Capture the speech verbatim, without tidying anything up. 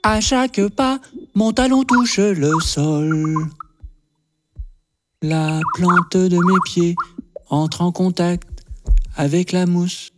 À chaque pas, mon talon touche le sol. La plante de mes pieds entre en contact avec la mousse